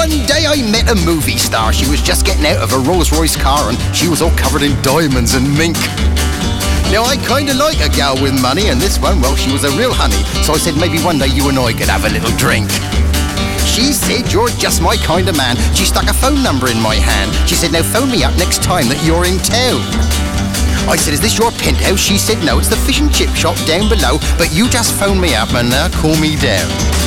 One day I met a movie star. She was just getting out of a Rolls-Royce car and she was all covered in diamonds and mink. Now I kinda like a gal with money, and this one, well, she was a real honey. So I said maybe one day you and I could have a little drink. She said, you're just my kind of man. She stuck a phone number in my hand. She said, now phone me up next time that you're in town. I said, is this your penthouse? She said, no, it's the fish and chip shop down below, but you just phone me up and call me down.